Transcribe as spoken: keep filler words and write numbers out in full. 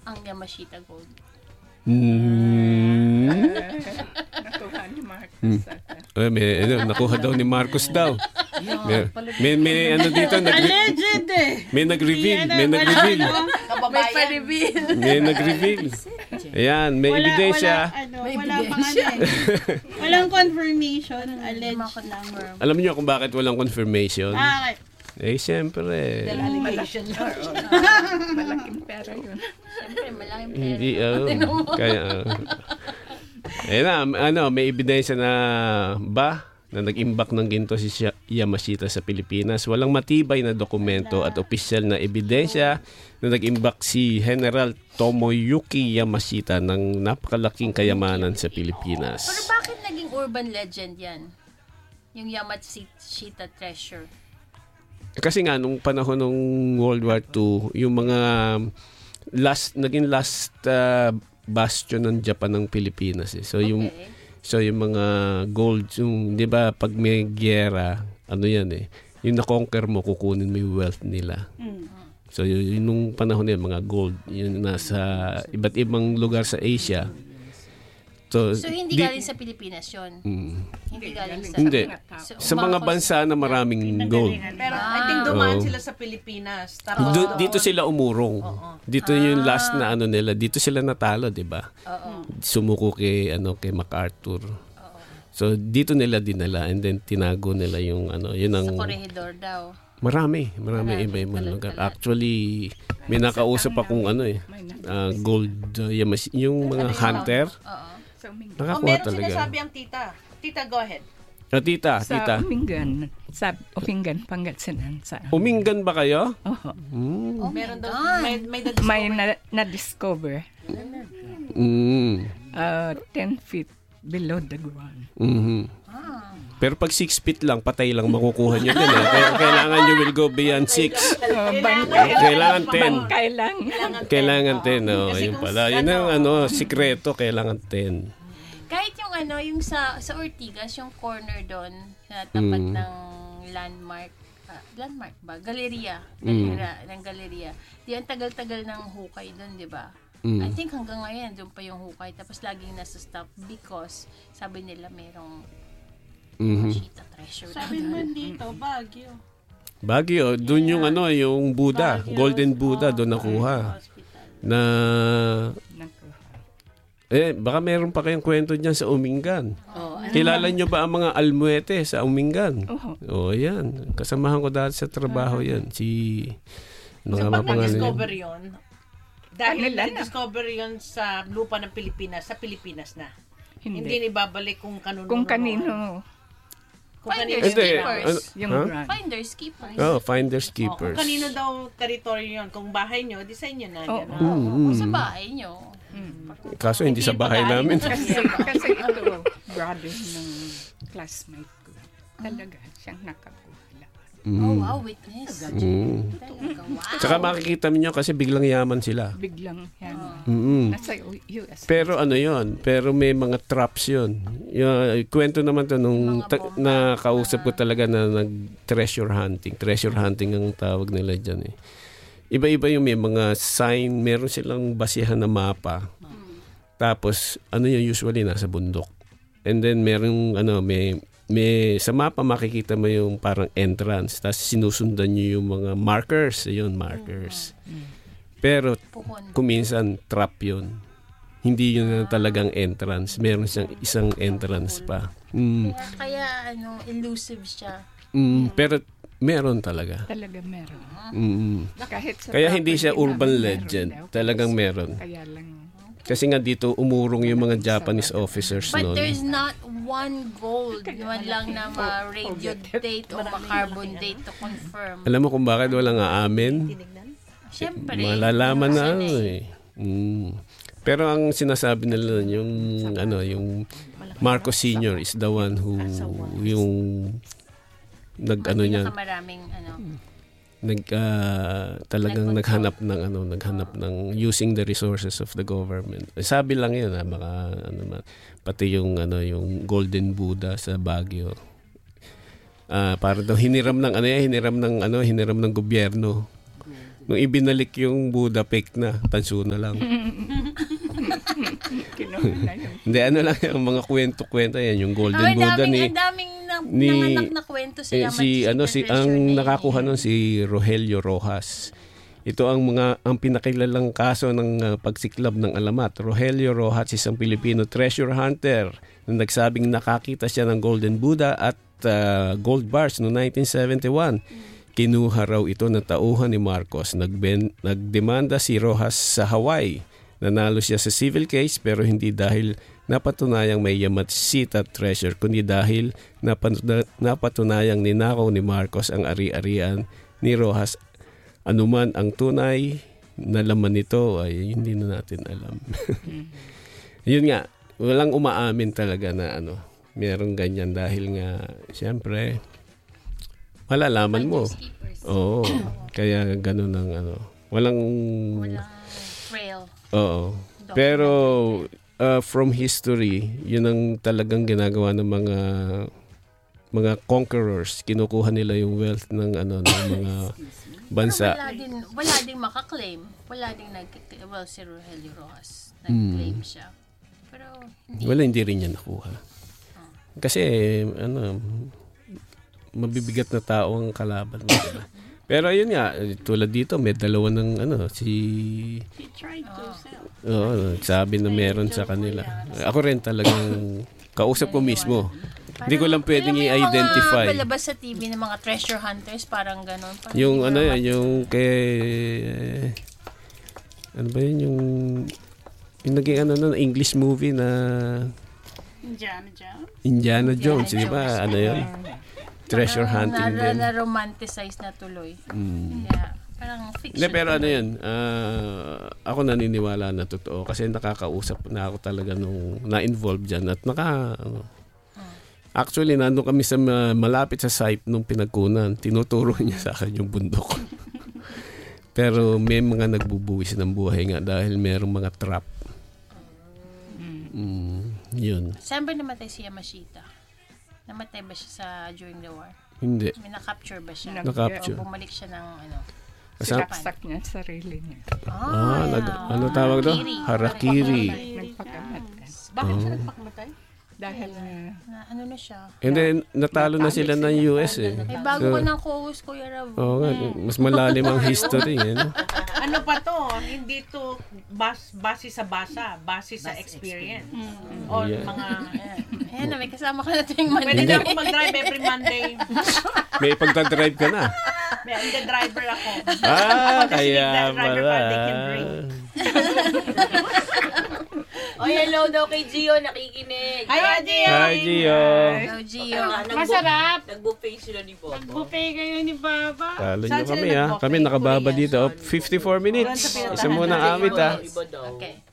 ang Yamashita Gold? Hmm. Nakuha ni Marcos. Hmm. Eh, may, ano, nakuha daw ni Marcos daw. May, may, may ano dito, nag- Alleged eh. may nag-reveal, may nag-reveal. May pa-reveal. May nag-reveal. Ayan, may Wala, ebidensya. wala, ano, May wala pang ebidensya. ano eh. Walang confirmation, alleged lang. Alam niyo kung bakit walang confirmation? Bakit? Eh, siyempre. Allegation. Malaking pera yun. Siyempre, malaking pera. Hindi, oh. Kaya, oh. Ayan na, ano, may ebidensya na ba na nag-imbak ng ginto si Yamashita sa Pilipinas. Walang matibay na dokumento at opisyal na ebidensya na nag-imbak si General Tomoyuki Yamashita ng napakalaking kayamanan sa Pilipinas. Pero bakit naging urban legend yan? Yung Yamashita treasure. Kasi nga, nung panahon ng World War Two, yung mga last, naging last uh, bastion ng Japan ng Pilipinas. Eh. So, yung Okay. So yung mga gold, yung 'di ba pag may giyera, ano 'yan eh. Yung na-conquer mo, kukunin mo yung wealth nila. Mm. So yun, yun nung panahon nila, mga gold, yun nasa iba't ibang lugar sa Asia. So, So, hindi di- galing sa Pilipinas yun? Mm. Hindi galing sa... Hindi. So, Sa mga umangkos- bansa na maraming gold. Pero I think dumaan Oo. sila sa Pilipinas. Tapos Do- dito sila umurong. Oo. Dito yung last na ano nila, dito sila natalo, 'di ba? Oo. Sumuko kay ano kay MacArthur. So dito nila dinala and then tinago nila yung ano, yun ang Sa Corregidor daw. marami, marami Marami, iba-ibang kalat- lugar. kalat. Actually, may nakausap akong ano eh, ah, gold uh, Yamash- yung mga hunter. Oo. oh, Nakakuha meron talaga. sinasabi ang tita. Tita, go ahead. Ah, tita, Sa tita. Umingan. Sa Umingan, Pangasinan. Sa, Uminggan ba kayo? oh, Mm. Oh Meron my daw, God. may, may may na, na-discover Mm. uh, ten feet below the ground. Mhm. Ah. Pero pag six feet lang, patay lang makukuha nyo din eh. Kaya kailangan nyo will go beyond six. Uh, Kailangan ten. Bangkay lang. Kailangan ten. Oh, Kasi yun kung pala. Yun ang ano, sikreto. Kailangan ten. Kahit yung ano, yung sa sa Ortigas, yung corner doon, na tapat Mm. ng landmark, ah, landmark ba? Galeria. Mm. Galeria, ng galeria. Di ang tagal-tagal ng hukay doon, di ba? Mm. I think hanggang ngayon, doon pa yung hukay. Tapos laging nasa stop because sabi nila merong Mhm. Yamashita treasure. Sabi mo dito, Baguio. Baguio, dun yung ano, yung Buddha, Golden Buddha, doon nakuha. Hospital. Na, Nakuha. eh, baka meron pa kayong kwento dyan sa Umingan. Oh, ano Kilala nyo ba ang mga almuete sa Umingan? Oh, Oh, yan. Kasamahan ko dati sa trabaho yan. Si, ano So, nga ba pag pangalan na-discover yan? yun, dahil Kanila na. na-discover yun sa lupa ng Pilipinas, sa Pilipinas na. Hindi, hindi. ibabalik kung kanino. Kung kanino Kung kanino. Finders Hindi, keepers. ano, yung huh? ground. Finders keepers. Oh, finders Oh, keepers. kung kanino daw teritoryo yun. Kung bahay nyo, design nyo na. Oo. gano'n. Mm, O sa mm. bahay nyo. Kaso hindi sa bahay namin. Kasi, kasi ito, brother ng classmate ko. Talaga, siyang nakakuha lang. Oh, wow, witness. Mm. Talaga, wow. Tsaka makikita niyo kasi biglang yaman sila. Biglang yan. Mm. Nasa U S. Pero ano yon? Pero may mga traps yon. Yung kwento naman to nung Mga ta- bomba. nakausap ko talaga na nag-treasure hunting. Treasure hunting ang tawag nila dyan eh. Iba-iba yung may mga sign, meron silang basihan na mapa. Tapos ano yun usually nasa bundok. And then meron ano may may sa mapa makikita mo yung parang entrance. Tapos sinusundan niyo yung mga markers, yun markers. Pero Puhon. kuminsan trap yun. Hindi yun na talagang entrance. Meron siyang isang entrance pa. Mm. Kaya, kaya ano, elusive siya. Mm. Pero meron talaga. Talaga meron. Mm. Kahit sa Kaya hindi siya property urban namin, legend. meron daw. Talagang meron. Kaya lang. Kasi nga dito umurong yung mga Japanese officers But noon. there's not one gold, man lang na ma-radio date o ma-carbon date to confirm. Alam mo kung bakit walang aamin? Siyempre. Malalaman na yun ano eh. eh. Mm. Pero ang sinasabi nila yung ano yung Marcos Senior is the one who yung nag ano niya Pinakamaraming ano. nag ah, talagang Nag-control. naghanap ng ano naghanap ng using the resources of the government. Eh, sabi lang yun ha, baka ano man, pati yung ano yung Golden Buddha sa Baguio. Ah, para daw hiniram ng ano yan, hiniram ng ano, hiniram ng gobyerno. Nung ibinalik yung Buddha, fake na. Tanso na lang. Kinuha na yung Hindi, ano lang yung mga kwento-kwento yan. Yung Golden Ay, Buddha daming, ni... ang daming na, ni- nanganak na kwento sa Eh, si ano si ang nakakuha nun si Rogelio Rojas. Ito ang mga ang pinakilalang kaso ng uh, pagsiklab ng alamat. Rogelio Rojas, isang Pilipino treasure hunter na nagsabing nakakita siya ng Golden Buddha at uh, gold bars noong nineteen seventy-one. Kinuha raw ito ng tauhan ni Marcos. Nagben, nagdemanda si Rojas sa Hawaii. Nanalo siya sa civil case pero hindi dahil napatunayang may Yamashita treasure, kundi dahil napatuna- napatunayang ninakaw ni Marcos ang ari-arian ni Rojas. Anuman ang tunay na laman nito ay hindi na natin alam. Yun nga, walang umaamin talaga na ano, merong ganyan dahil nga, siyempre, malalaman mo. Oo. Kaya ganun ang ano. Walang... Walang trail. Oo. Pero uh, from history, yun ang talagang ginagawa ng mga mga conquerors. Kinukuha nila yung wealth ng ano ng mga bansa. Pero wala din, wala din makaklaim. Wala din nag well, si Rogelio Rojas nag-claim siya. Pero hindi. Wala, hindi rin niya nakuha. Kasi ano, mabibigat na tao ang kalaban mo, diba? Pero ayun nga, tulad dito, may dalawa ng ano, si... He tried to sell. Oo, sabi na meron sa kanila. Ako rin talagang kausap ko mismo. Hindi ko lang pwedeng Alam mo yung i-identify. mga palabas sa T V ng mga treasure hunters, parang gano'n. Parang Yung hindi ano mo yan, naman- yung kay... Ano ba yun, yung... Yung naging ano nun, English movie na Indiana Jones. Indiana Jones, di Jones. ba? Ano yun? Treasure hunting na, din. na romanticize na tuloy. Mm. Kaya, parang fiction. Hindi, pero ano yun, ah, ako naniniwala na totoo kasi nakakausap na ako talaga nung na-involve dyan at naka, ano, actually, nandun kami sa ma- malapit sa site nung pinagkunan. Tinuturo niya sa akin yung bundok. Pero may mga nagbubuwis ng buhay nga dahil merong mga trap. Mm, yun. Saan ba namatay si Yamashita? Namatay ba siya sa during the war? Hindi. May na-capture ba siya? Na-capture. O bumalik siya ng ano? Kasama- sinaksak niya ang sarili niya. Ah, nag, ano tawag doon? Harakiri. Nagpakamatay. Bakit siya Oh. nagpakamatay? Dahil uh, Na, ano na siya? And then, natalo na sila ng U S eh. Ay, bago So, ko ng co-host, Kuya Rab. oo nga, mas malalim ang history. Eh, no? Ano pa to? Hindi to bas, base sa basa, base sa experience. O Yeah. mga... Ayan na, may kasama ka na tuwing Pwede Monday. na ako mag-drive every Monday. May pagdadrive ka na. May ang driver ako. Ah, Ako na kaya driver pala. pa, they can drink. O, hello daw kay Gio, nakikinig. Hi, Adi! Hi, Gio. Hello, Gio. Masarap. Nag-buffet sila ni Bobo. Buffet kayo ni Baba. Talo Saan niyo sila kami ha. nag-buffet? Kami nakababa Korea, dito. saan? fifty-four minutes. Doon sa Isa muna awit ha. Iba daw. Okay.